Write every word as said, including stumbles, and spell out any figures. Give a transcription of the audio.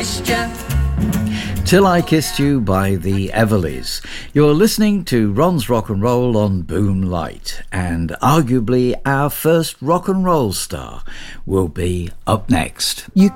Till I Kissed You by the Everleys. You're listening to Ron's Rock and Roll on Boom Light, and arguably our first rock and roll star will be up next. You